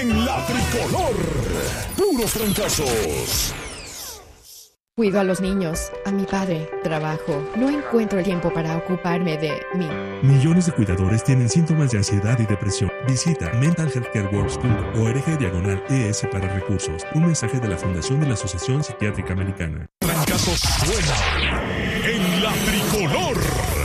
en la tricolor. Puros trancazos. Cuido a los niños, a mi padre, trabajo. No encuentro el tiempo para ocuparme de mí. Millones de cuidadores tienen síntomas de ansiedad y depresión. Visita mentalhealthcareworks.org/ES para recursos. Un mensaje de la Fundación de la Asociación Psiquiátrica Americana. Trancazos suena en la tricolor.